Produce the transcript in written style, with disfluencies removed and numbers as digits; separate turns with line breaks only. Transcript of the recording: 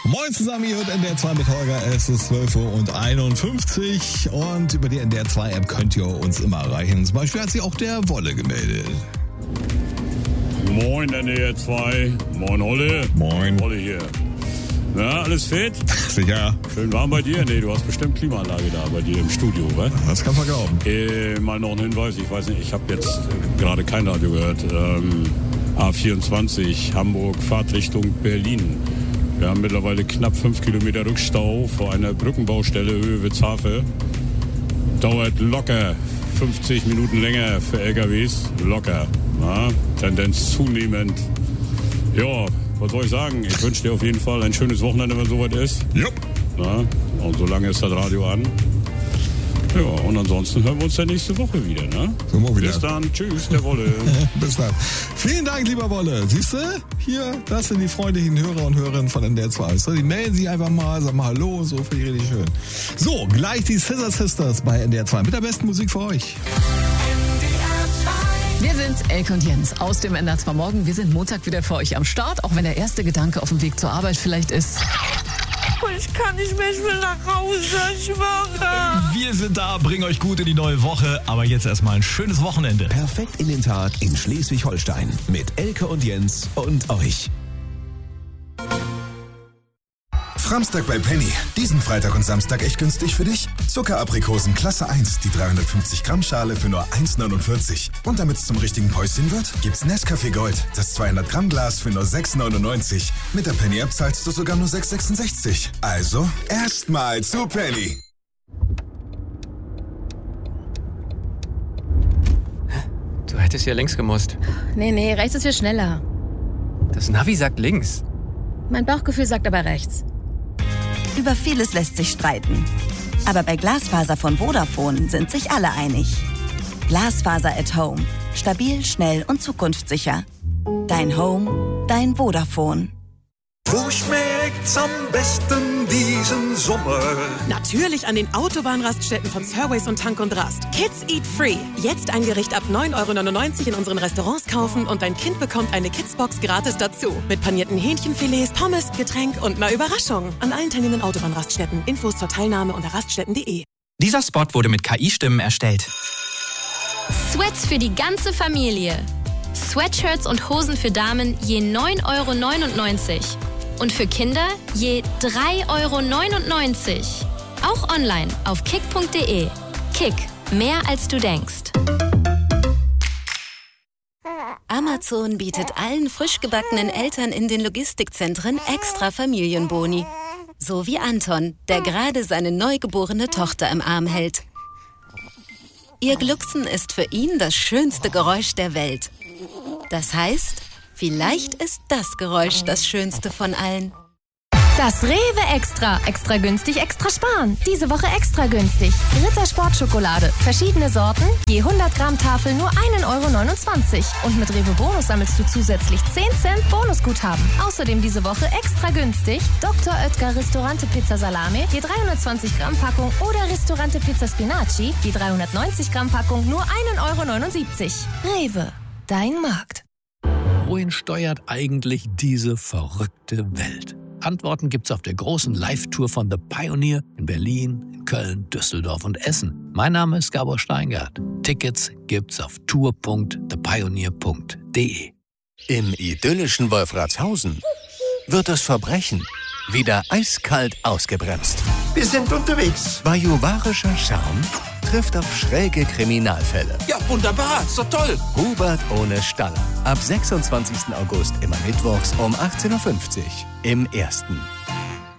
Moin zusammen, ihr hört NDR 2 mit Holger. Es ist 12:51 Uhr und über die NDR 2 App könnt ihr uns immer erreichen. Zum Beispiel hat sich auch der Wolle gemeldet.
Moin NDR 2, moin Holle.
Moin.
Wolle hier. Na, alles fit?
Sicher.
Schön warm bei dir? Nee, du hast bestimmt Klimaanlage da bei dir im Studio, wa?
Das kannst du glauben.
Mal noch ein Hinweis, ich weiß nicht, ich habe jetzt gerade kein Radio gehört. A24 Hamburg, Fahrtrichtung Berlin. Wir haben mittlerweile knapp 5 Kilometer Rückstau vor einer Brückenbaustelle Höhe Witzhafe. Dauert locker 50 Minuten länger für LKWs. Locker. Na, Tendenz zunehmend. Ja, was soll ich sagen? Ich wünsche dir auf jeden Fall ein schönes Wochenende, wenn soweit ist.
Jupp.
Na, und solange ist das Radio an. Ja, und ansonsten hören wir uns dann nächste Woche wieder, ne?
So, mal wieder.
Bis dann. Tschüss, der Wolle.
Bis dann. Vielen Dank, lieber Wolle. Siehst du? Hier, das sind die freundlichen Hörer und Hörerinnen von NDR 2. So, die melden sich einfach mal, sagen mal Hallo, so finde ich richtig schön. So, gleich die Scissor Sisters bei NDR 2 mit der besten Musik für euch.
Wir sind Elke und Jens aus dem NDR 2 Morgen. Wir sind Montag wieder für euch am Start, auch wenn der erste Gedanke auf dem Weg zur Arbeit vielleicht ist:
Ich kann nicht mehr, ich will nach Hause, ich schwöre.
Wir sind da, bringen euch gut in die neue Woche, aber jetzt erstmal ein schönes Wochenende.
Perfekt in den Tag in Schleswig-Holstein mit Elke und Jens und euch.
Framstag bei Penny. Diesen Freitag und Samstag echt günstig für dich. Zuckeraprikosen Klasse 1, die 350 Gramm Schale für nur 1,49. Und damit es zum richtigen Päuschen wird, gibt's Nescafé Gold, das 200 Gramm Glas für nur 6,99. Mit der Penny App zahlst du sogar nur 6,66. Also erstmal zu Penny.
Du hättest ja links gemusst.
Nee, rechts ist viel schneller.
Das Navi sagt links.
Mein Bauchgefühl sagt aber rechts.
Über vieles lässt sich streiten. Aber bei Glasfaser von Vodafone sind sich alle einig. Glasfaser at Home. Stabil, schnell und zukunftssicher. Dein Home, dein Vodafone.
Wo schmeckt's am besten diesen Sommer?
Natürlich an den Autobahnraststätten von Surways und Tank und Rast. Kids Eat Free. Jetzt ein Gericht ab 9,99 € in unseren Restaurants kaufen und dein Kind bekommt eine Kidsbox gratis dazu. Mit panierten Hähnchenfilets, Pommes, Getränk und einer Überraschung. An allen teilnehmenden Autobahnraststätten. Infos zur Teilnahme unter raststätten.de.
Dieser Spot wurde mit KI-Stimmen erstellt.
Sweats für die ganze Familie. Sweatshirts und Hosen für Damen je 9,99 €. Und für Kinder je 3,99 €. Auch online auf kick.de. Kick, mehr als du denkst.
Amazon bietet allen frisch gebackenen Eltern in den Logistikzentren extra Familienboni. So wie Anton, der gerade seine neugeborene Tochter im Arm hält. Ihr Glucksen ist für ihn das schönste Geräusch der Welt. Das heißt, vielleicht ist das Geräusch das schönste von allen.
Das Rewe Extra. Extra günstig, extra sparen. Diese Woche extra günstig. Ritter Sportschokolade. Verschiedene Sorten. Je 100 Gramm Tafel nur 1,29 €. Und mit Rewe Bonus sammelst du zusätzlich 10 Cent Bonusguthaben. Außerdem diese Woche extra günstig. Dr. Oetker Ristorante Pizza Salame. Je 320 Gramm Packung. Oder Ristorante Pizza Spinaci. Je 390 Gramm Packung nur 1,79 €. Rewe. Dein Markt.
Wohin steuert eigentlich diese verrückte Welt? Antworten gibt's auf der großen Live-Tour von The Pioneer in Berlin, in Köln, Düsseldorf und Essen. Mein Name ist Gabor Steingart. Tickets gibt's auf tour.thepioneer.de.
Im idyllischen Wolfratshausen wird das Verbrechen wieder eiskalt ausgebremst.
Wir sind unterwegs.
Bajuwarischer Charme trifft auf schräge Kriminalfälle.
Ja, wunderbar, so toll.
Hubert ohne Staller. Ab 26. August immer mittwochs um 18:50 Uhr im Ersten.